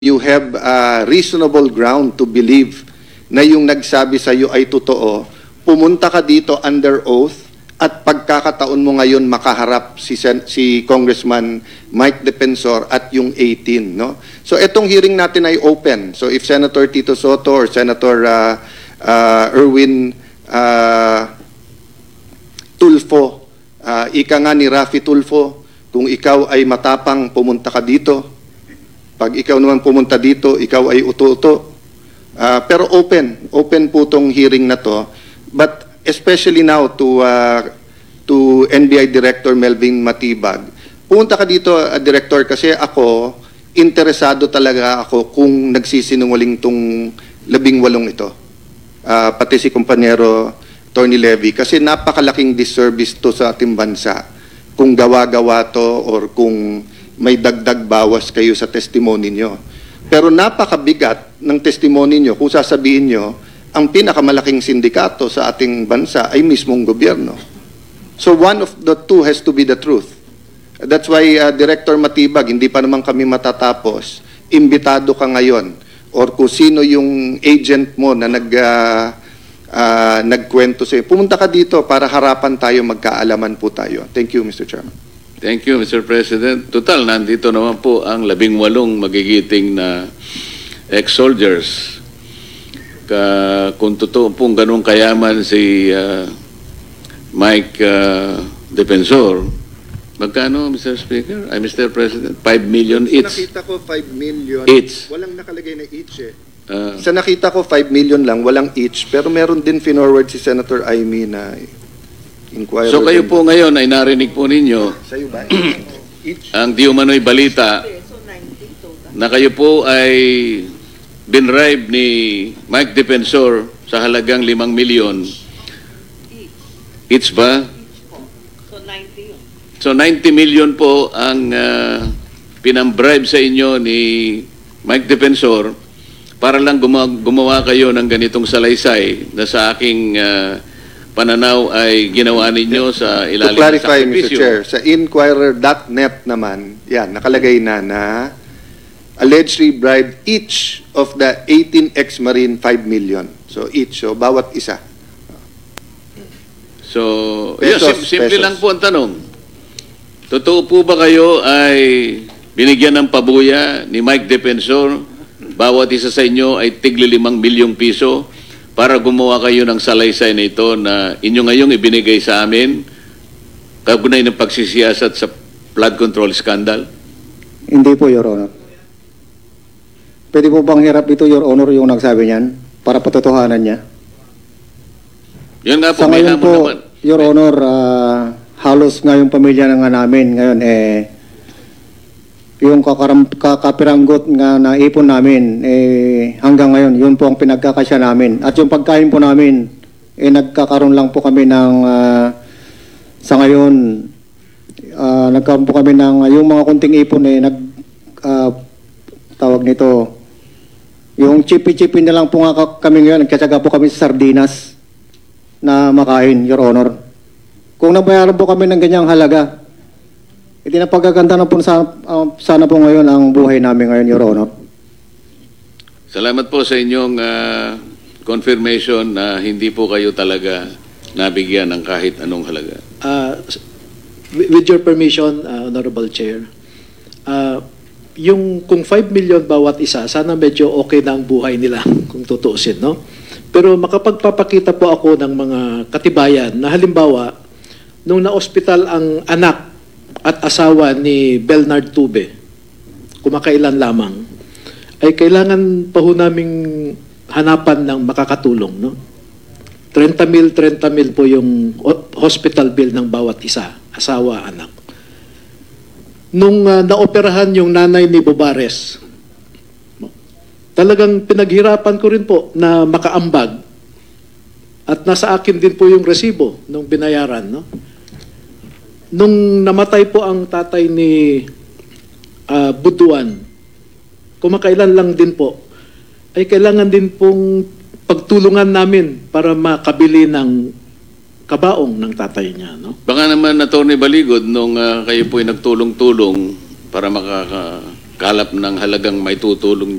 you have reasonable ground to believe na yung nagsabi sa iyo ay totoo, pumunta ka dito under oath at pagkakataon mo ngayon makaharap si Congressman Mike Defensor at yung 18, no? So etong hearing natin ay open. So if Senator Tito Soto or Senator Erwin Tulfo, ika nga ni Raffy Tulfo, kung ikaw ay matapang, pumunta ka dito. Pag ikaw naman pumunta dito, ikaw ay uto-uto. Pero open po tong hearing na to. But especially now to NBI Director Melvin Matibag. Pumunta ka dito, Director, kasi ako, interesado talaga ako kung nagsisinungaling tong 18 ito. Pati si Kumpanyero Tony Levy. Kasi napakalaking disservice to sa ating bansa. Kung gawa-gawa to or kung may dagdag bawas kayo sa testimony nyo. Pero napakabigat ng testimony nyo kung sasabihin nyo, ang pinakamalaking sindikato sa ating bansa ay mismong gobyerno. So one of the two has to be the truth. That's why Director Matibag, hindi pa naman kami matatapos, imbitado ka ngayon or kung sino yung agent mo na nagkwento sa'yo. Pumunta ka dito para harapan tayo, magkaalaman po tayo. Thank you, Mr. Chairman. Thank you, Mr. President. Total, nandito naman po ang 18 magigiting na ex-soldiers. Kung totoo pong ganun kayaman si Mike Defensor, magkano, Mr. Speaker? Mr. President, 5 million each. Sa nakita ko, 5 million. Each. Walang nakalagay na each eh. Sa nakita ko, 5 million lang, walang each. Pero meron din finorward si Senator Amy na inquirer. So kayo po ngayon ay narinig po ninyo sa'yo ba? Each. ang di umano'y balita na kayo po ay binribe ni Mike Defensor sa halagang 5 million. Each ba? So 90 yun. So 90 million po ang pinambribe sa inyo ni Mike Defensor para lang gumawa kayo ng ganitong salaysay na sa aking pananaw ay ginawa ninyo sa ilalim ng sakripisyo. To clarify, Mr. Chair, sa Inquirer.net naman, yan, nakalagay na allegedly bribed each of the 18 ex-Marine 5 million. So each, so bawat isa. So, Pesos, simple pesos. lang po ang tanong. Totoo po ba kayo ay binigyan ng pabuya ni Mike Defensor, bawat isa sa inyo ay tigli 5 milyong piso para gumawa kayo ng salaysay na ito na inyo ngayong ibinigay sa amin kaugnay ng pagsisiyasat sa flood control scandal? Hindi po, Your Honor. Pwede po bang hirap ito, Your Honor, yung nagsabi niyan para patotohanan niya? Yun nga po, Sa may ngayon hamon po, naman. Your Honor, halos nga yung pamilya na nga namin ngayon, yung kakapiranggot nga naipon namin, hanggang ngayon, yun po ang pinagkakasya namin. At yung pagkain po namin, nagkakaroon lang po kami ng, sa ngayon, nagkaroon po kami ng, yung mga kunting ipon, tawag nito, yung chipi-chipi na lang po nga kami ngayon, nagkatsaga po kami sa sardinas na makain, Your Honor. Kung nabayaran po kami ng ganyang halaga, napagaganda na po sana po ngayon ang buhay namin ngayon, Your Honor. Salamat po sa inyong confirmation na hindi po kayo talaga nabigyan ng kahit anong halaga. With your permission, Honorable Chair, yung kung 5 million bawat isa, sana medyo okay na ang buhay nila kung tutuusin, no? Pero makapagpapakita po ako ng mga katibayan na halimbawa, nung na-hospital ang anak at asawa ni Bernard Tube, kumakailan lamang, ay kailangan pa ho naming hanapan ng makakatulong, no? 30 mil po yung hospital bill ng bawat isa, asawa, anak. Nung naoperahan yung nanay ni Bobares, talagang pinaghirapan ko rin po na makaambag at nasa akin din po yung resibo nung binayaran, no? Nung namatay po ang tatay ni Butuan, kumakailan lang din po, ay kailangan din pong pagtulungan namin para makabili ng kabaong ng tatay niya, no? Baka naman, Atty. Baligod, nung kayo po'y nagtulong-tulong para kalap ng halagang may tutulong